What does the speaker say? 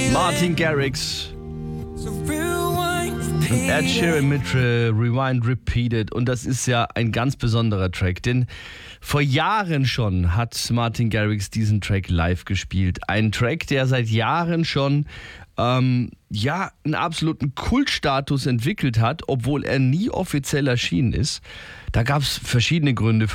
Martin Garrix und Ed Sheeran mit Rewind Repeated. Und das ist ja ein ganz besonderer Track, denn vor Jahren schon hat Martin Garrix diesen Track live gespielt. Ein Track, der seit Jahren schon einen absoluten Kultstatus entwickelt hat, obwohl er nie offiziell erschienen ist. Da gab es verschiedene Gründe.